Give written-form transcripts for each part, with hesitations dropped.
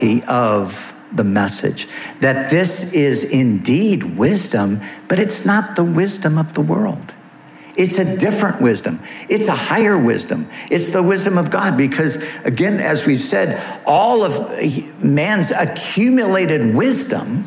of the message, that this is indeed wisdom, but it's not the wisdom of the world. It's a different wisdom. It's a higher wisdom. It's the wisdom of God because, again, as we said, all of man's accumulated wisdom,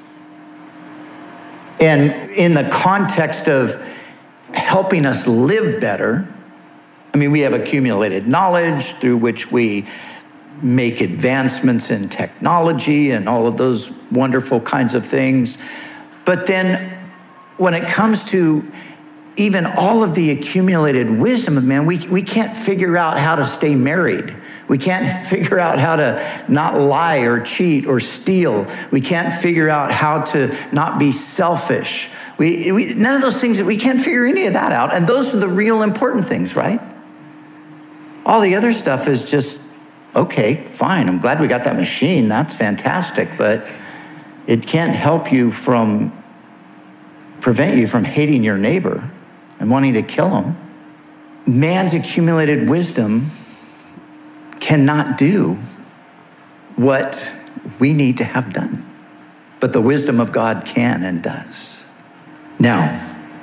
and in the context of helping us live better, I mean, we have accumulated knowledge through which we make advancements in technology and all of those wonderful kinds of things. But then when it comes to even all of the accumulated wisdom of man, we can't figure out how to stay married. We can't figure out how to not lie or cheat or steal. We can't figure out how to not be selfish. None of those things, we can't figure any of that out. And those are the real important things, right? All the other stuff is just, okay, fine. I'm glad we got that machine. That's fantastic. But it can't help you prevent you from hating your neighbor and wanting to kill him. Man's accumulated wisdom cannot do what we need to have done. But the wisdom of God can and does. Now,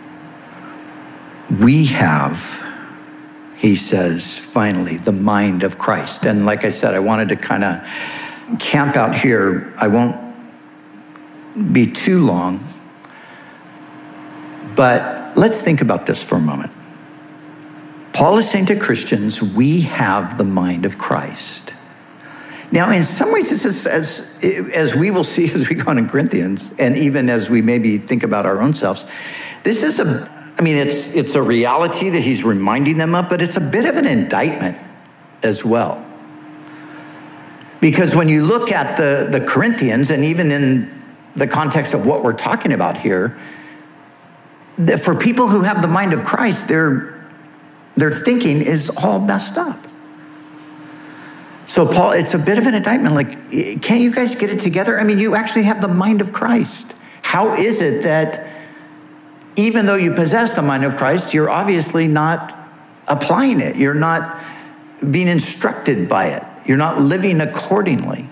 we have, he says, finally, the mind of Christ. And like I said, I wanted to kind of camp out here. I won't be too long. But let's think about this for a moment. Paul is saying to Christians, we have the mind of Christ. Now, in some ways, this is, as we will see as we go on in Corinthians, and even as we maybe think about our own selves, this is it's a reality that he's reminding them of, but it's a bit of an indictment as well. Because when you look at the Corinthians, and even in the context of what we're talking about here, for people who have the mind of Christ, their thinking is all messed up. So Paul, it's a bit of an indictment, like, can't you guys get it together? I mean, you actually have the mind of Christ. How is it that even though you possess the mind of Christ, you're obviously not applying it? You're not being instructed by it. You're not living accordingly.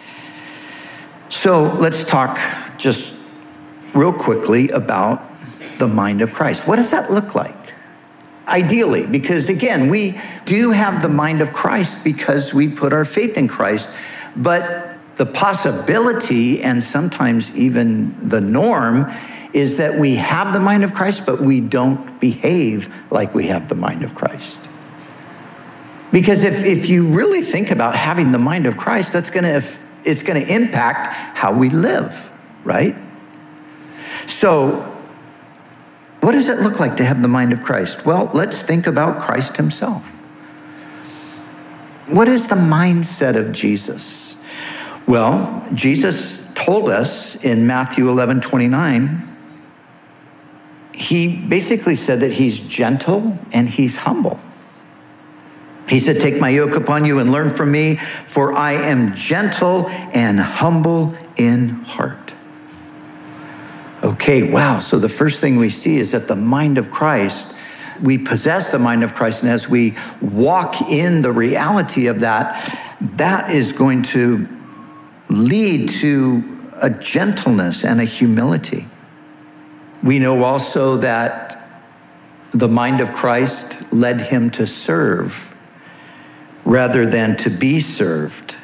So let's talk just real quickly about the mind of Christ. What does that look like? Ideally, because again, we do have the mind of Christ because we put our faith in Christ, but the possibility and sometimes even the norm is that we have the mind of Christ, but we don't behave like we have the mind of Christ. Because if you really think about having the mind of Christ, it's going to impact how we live, right? So what does it look like to have the mind of Christ? Well, let's think about Christ himself. What is the mindset of Jesus? Well, Jesus told us in Matthew 11:29, he basically said that he's gentle and he's humble. He said, take my yoke upon you and learn from me, for I am gentle and humble in heart. Okay, wow. So the first thing we see is that the mind of Christ, we possess the mind of Christ. And as we walk in the reality of that, that is going to lead to a gentleness and a humility. We know also that the mind of Christ led him to serve rather than to be served.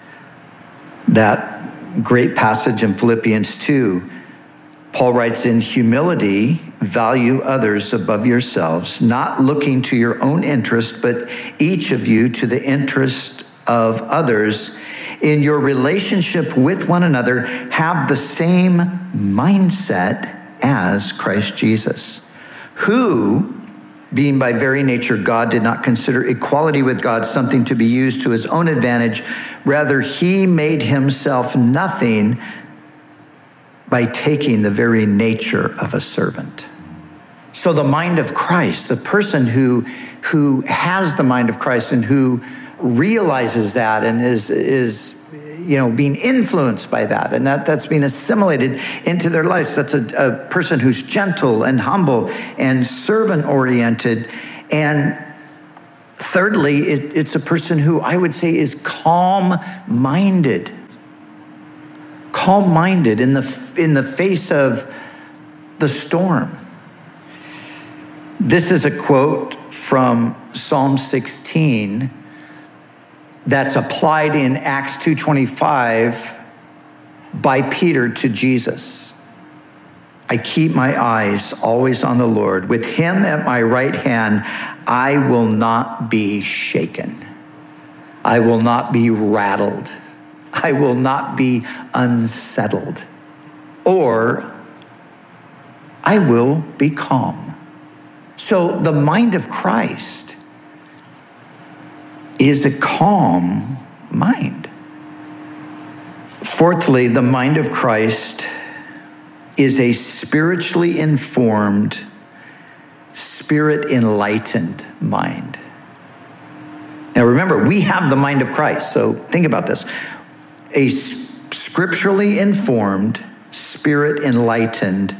That great passage in Philippians 2, Paul writes, in humility, value others above yourselves, not looking to your own interest, but each of you to the interest of others. In your relationship with one another, have the same mindset as Christ Jesus, who, being by very nature God, did not consider equality with God something to be used to his own advantage. Rather, he made himself nothing by taking the very nature of a servant. So the mind of Christ, the person who has the mind of Christ and who realizes that and is being influenced by that, and that's being assimilated into their lives. That's a person who's gentle and humble and servant-oriented. And thirdly, it's a person who I would say is calm-minded. calm-minded in the face of the storm. This is a quote from Psalm 16 that's applied in Acts 2:25 by Peter to Jesus. I keep my eyes always on the Lord. With him at my right hand, I will not be shaken. I will not be rattled. I will not be unsettled. Or I will be calm. So the mind of Christ is a calm mind. Fourthly, the mind of Christ is a spiritually informed, spirit-enlightened mind. Now remember, we have the mind of Christ, so think about this. A scripturally informed, spirit-enlightened,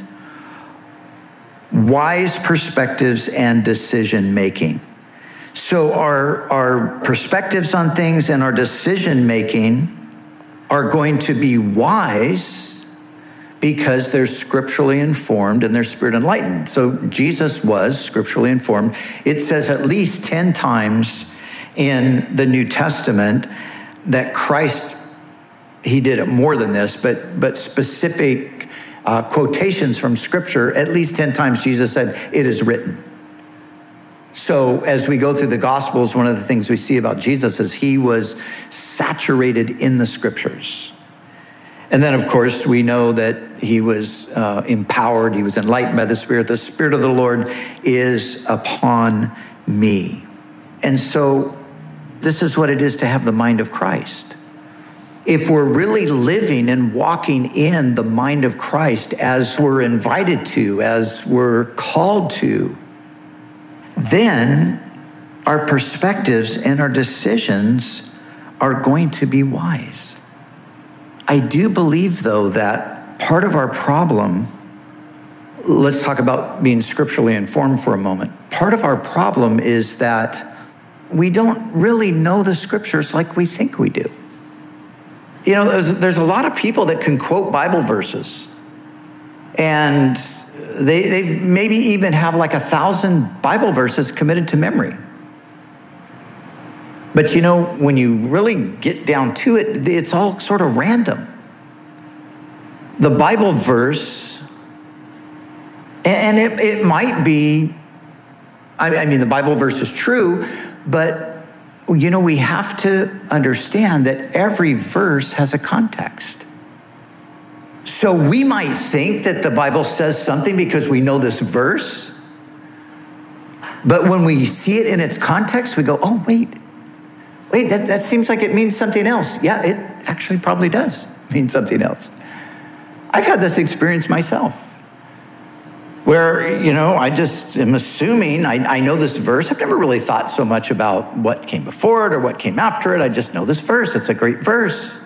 wise perspectives and decision-making. So our perspectives on things and our decision-making are going to be wise because they're scripturally informed and they're spirit enlightened. So Jesus was scripturally informed. It says at least 10 times in the New Testament that Christ, he did it more than this, but specific quotations from scripture, at least 10 times Jesus said, it is written. So as we go through the Gospels, one of the things we see about Jesus is he was saturated in the scriptures. And then, of course, we know that he was empowered. He was enlightened by the Spirit. The Spirit of the Lord is upon me. And so this is what it is to have the mind of Christ. If we're really living and walking in the mind of Christ as we're invited to, as we're called to, then our perspectives and our decisions are going to be wise. I do believe, though, that part of our problem, let's talk about being scripturally informed for a moment. Part of our problem is that we don't really know the scriptures like we think we do. You know, there's a lot of people that can quote Bible verses, and they maybe even have like 1,000 Bible verses committed to memory. But you know, when you really get down to it, it's all sort of random. The Bible verse, and it might be, I mean, the Bible verse is true, but you know, we have to understand that every verse has a context. So we might think that the Bible says something because we know this verse, but when we see it in its context, we go, oh, wait, that seems like it means something else. Yeah, it actually probably does mean something else. I've had this experience myself where, you know, I just am assuming I know this verse. I've never really thought so much about what came before it or what came after it. I just know this verse. It's a great verse.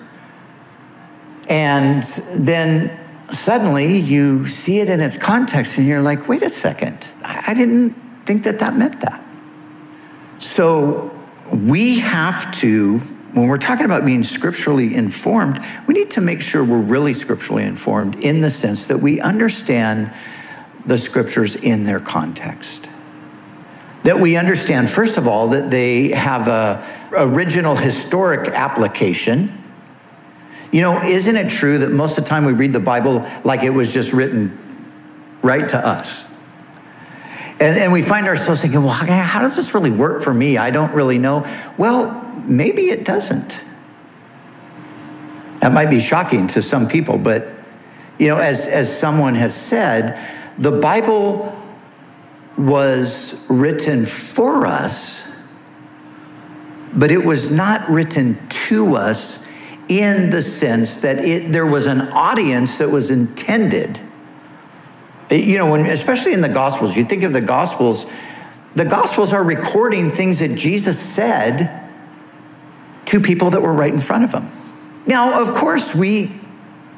And then suddenly you see it in its context and you're like, wait a second, I didn't think that meant that. So we have to, when we're talking about being scripturally informed, we need to make sure we're really scripturally informed in the sense that we understand the scriptures in their context. That we understand, first of all, that they have a original historic application. You know, isn't it true that most of the time we read the Bible like it was just written right to us? And we find ourselves thinking, well, how does this really work for me? I don't really know. Well, maybe it doesn't. That might be shocking to some people, but, you know, as someone has said, the Bible was written for us, but it was not written to us in the sense that there was an audience that was intended. You know, especially in the Gospels, you think of the Gospels are recording things that Jesus said to people that were right in front of him. Now, of course, we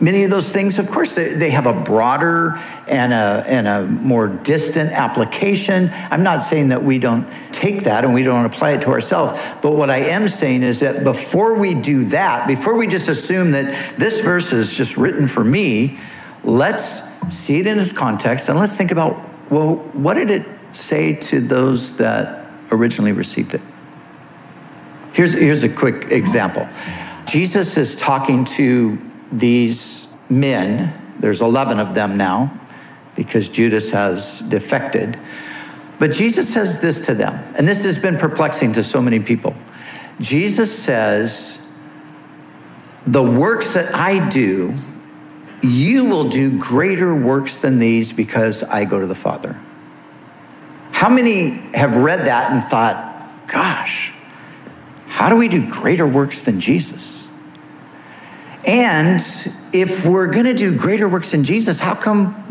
many of those things, of course, they have a broader and a more distant application. I'm not saying that we don't take that and we don't apply it to ourselves. But what I am saying is that before we do that, before we just assume that this verse is just written for me, let's see it in its context and let's think about, well, what did it say to those that originally received it? Here's a quick example. Jesus is talking to these men. There's 11 of them now because Judas has defected. But Jesus says this to them, and this has been perplexing to so many people. Jesus says, the works that I do, you will do greater works than these because I go to the Father. How many have read that and thought, gosh, how do we do greater works than Jesus? And if we're going to do greater works than Jesus, how come